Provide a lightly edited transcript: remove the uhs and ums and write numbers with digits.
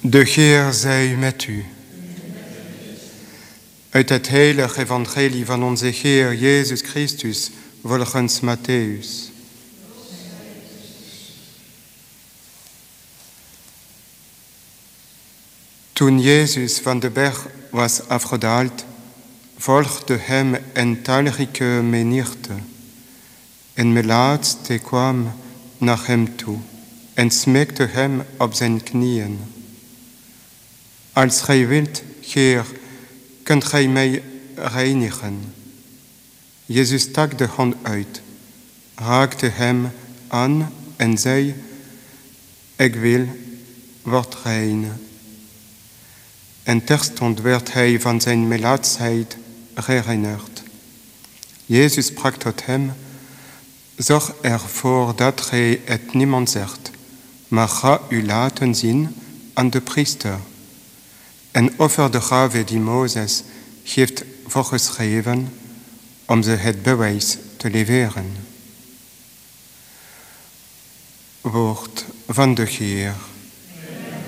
De Heer zij met u. Uit het heilige evangelie van onze Heer Jezus Christus volgens Matthäus. Toen Jezus van de berg was afgedaald, volgde hem een talrijke menigte. Een melaatste kwam naar hem toe en smeekte hem op zijn knieën. Als gij wilt, Heer, kunt gij mij reinigen. Jezus stak de hand uit, raakte hem aan en zei, ik wil, word rein. En terstond werd hij van zijn melaatsheid gereinigd. Jezus sprak tot hem, zorg ervoor dat gij het niemand zegt, maar ga u laten zien aan de priester. En offer de gave die Mozes heeft voorgeschreven om ze het bewijs te leveren. Woord van de Heer.